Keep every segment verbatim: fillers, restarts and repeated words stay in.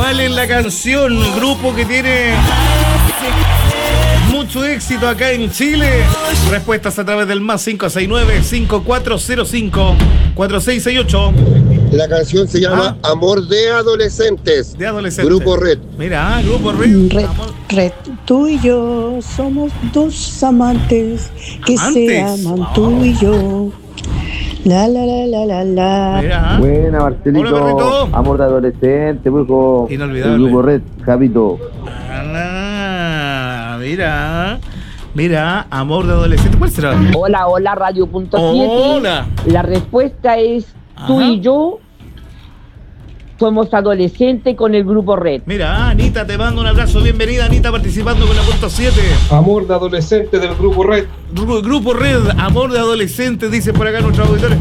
¿Cuál es la canción, grupo que tiene mucho éxito acá en Chile? Respuestas a través del más cinco seis nueve, cinco cuatro cero cinco, cuatro seis seis ocho. La canción se llama ah. Amor de Adolescentes. De Adolescentes. Grupo Red. Mira, Grupo Red. Red, Red. Tú y yo somos dos amantes que ¿Amantes? se aman, wow. Tú y yo. La la la la la la. Mira. Buena, Marcelito. Hola, perrito. Amor de Adolescente, pues. Inolvidable. El Grupo Red, Javito. Ah, mira. Mira, Amor de Adolescente. ¿Cuál será? Hola, hola, Radio Punto siete. Hola. La respuesta es: Ajá. Tú y yo somos adolescentes con el Grupo Red. Mira, Anita, te mando un abrazo. Bienvenida, Anita, participando con la punto siete. Amor de Adolescente del Grupo Red. Gru- Grupo Red, Amor de Adolescente, dice por acá nuestros auditores.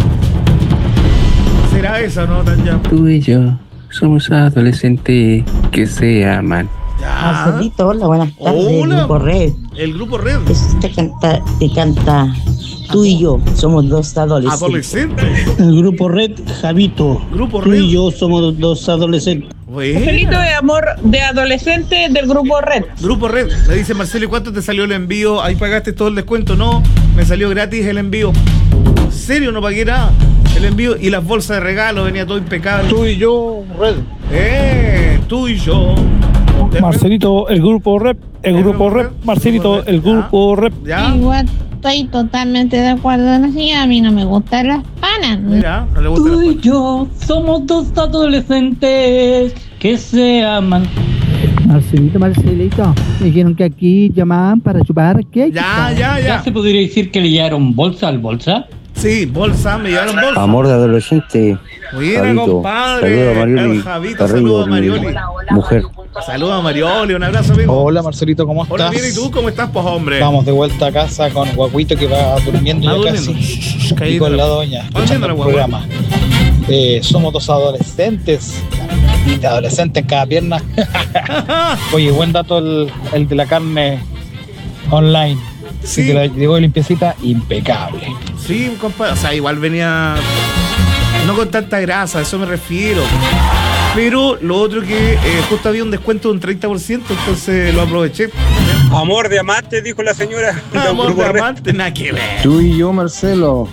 ¿Será esa o no, Tanya? Tú y yo somos adolescentes que se aman. Ya. Marcelito, hola, buenas tardes. Hola. Grupo Red. El Grupo Red. Este canta, te canta. Tú y yo somos dos adolescentes. Adolescentes. El Grupo Red, Javito. Grupo Tú Red. y yo somos dos adolescentes. Bueno. de amor de adolescente del Grupo Red. Grupo Red. Le dice Marcelo, ¿y cuánto te salió el envío? Ahí pagaste todo el descuento. No, me salió gratis el envío. ¿En serio? No pagué nada. El envío y las bolsas de regalo, venía todo impecable. Tú y yo, Red. Eh, tú y yo. Marcelito, el Grupo Red. El, El Grupo Grupo Red. Red. Marcelito, el Grupo Red. ¿Ya? Igual estoy totalmente de acuerdo en así. A mí no me gustan las panas. Mira, no le gusta Tú la y yo somos dos adolescentes que se aman. Marcelito, Marcelito, me dijeron que aquí llamaban para chupar. ¿Qué? Ya, ya, ya. ¿Ya se podría decir que le llevaron bolsa al bolsa? Sí, bolsa, me llevaron bolsa. Amor de Adolescente. Buena, Javito. compadre. Saludos a Marioli. El Javito, Carrillo, saludos a Marioli. Hola, hola, Mujer. Radio Punto siete. Saludos a Marioli, un abrazo, amigo. Hola, Marcelito, ¿cómo estás? Hola, bien, ¿y tú cómo estás, pues, hombre? Estamos de vuelta a casa con Guaguito que va durmiendo Va ya durmiendo. casi. Shh, shh, Y caído. con la doña, Va escuchando durmiendo el la guagua. programa. Eh, somos dos adolescentes. Y de adolescente en cada pierna. Oye, buen dato el, el de la carne online. Sí. Sí. Que la llegó de limpiecita, impecable. Sí, compadre. O sea, igual venía no con tanta grasa, a eso me refiero. Pero lo otro que eh, justo había un descuento de un treinta por ciento, entonces lo aproveché. Amor de amante, dijo la señora. Amor de amante, nada que ver. Tú y yo, Marcelo.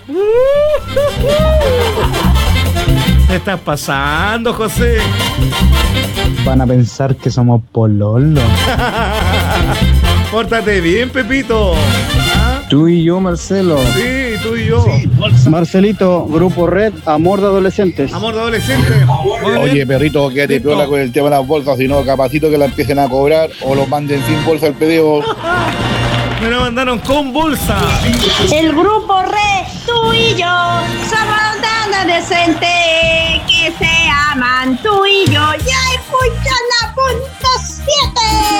¿Qué estás pasando, José? Van a pensar que somos pololos. Pórtate bien, Pepito. ¿Ah? Tú y yo, Marcelo. Sí, tú y yo. Marcelito, Grupo Red, Amor de Adolescentes. Amor de adolescente. Muy Oye, bien. perrito, quédate Listo. piola con el tema de las bolsas, si no, capacito que la empiecen a cobrar o los manden sin bolsa el pedido. Me lo mandaron con bolsa. El Grupo Red, tú y yo somos tan adolescentes que se aman. Tú y yo ya escuchan la punto siete.